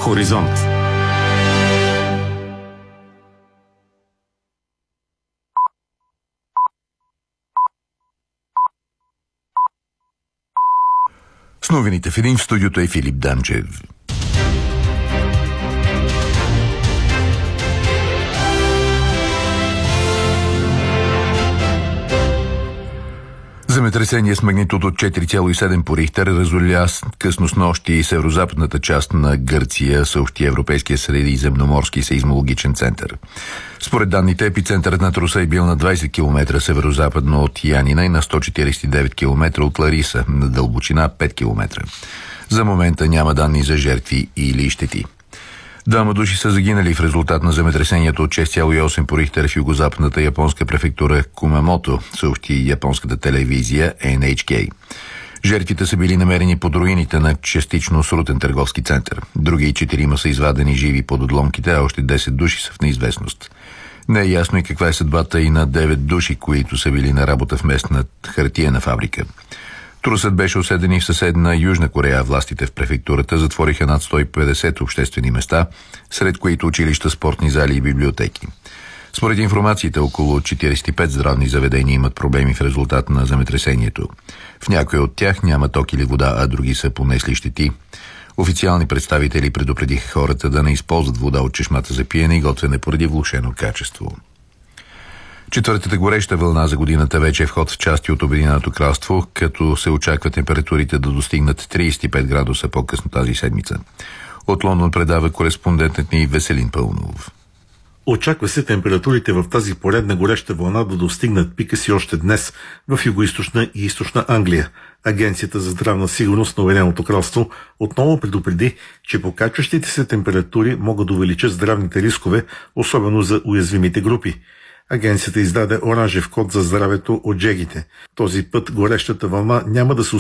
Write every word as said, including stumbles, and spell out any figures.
Хоризонт. С новините в един в студиото е Филип Данчев. Земетресение с магнитуд от четири цяло и седем по Рихтер разоля късно снощи и северозападната част на Гърция, съобщи Европейския средиземноморски сейзмологичен център. Според данните, епицентърът на труса е бил на двайсет километра северозападно от Янина и на сто четирийсет и девет километра от Лариса, на дълбочина пет километра. За момента няма данни за жертви или щети. Двама души са загинали в резултат на земетресението от шест цяло и осем по Рихтер в югозападната японска префектура Кумамото, съобщи японската телевизия Ен Ейч Кей. Жертвите са били намерени под руините на частично срутен търговски център. Други четирима са извадени живи под отломките, а още десет души са в неизвестност. Не е ясно и каква е съдбата и на девет души, които са били на работа в местна хартиена фабрика. Трусът беше осъден и в съседна Южна Корея. Властите в префектурата затвориха над сто и петдесет обществени места, сред които училища, спортни зали и библиотеки. Според информацията, около четирийсет и пет здравни заведения имат проблеми в резултат на земетресението. В някои от тях няма ток или вода, а други са понесли щети. Официални представители предупредиха хората да не използват вода от чешмата за пиене и готвене поради влошено качество. Четвъртата гореща вълна за годината вече е в ход в части от Обединеното кралство, като се очаква температурите да достигнат трийсет и пет градуса по-късно тази седмица. От Лондон предава кореспондентът ни Веселин Пълнов. Очаква се температурите в тази поредна гореща вълна да достигнат пика си още днес в югоизточна и източна Англия. Агенцията за здравна сигурност на Обединеното кралство отново предупреди, че покачващите се температури могат да увеличат здравните рискове, особено за уязвимите групи. Агенцията издаде оранжев код за здравето от жегите. Този път горещата вълна няма да се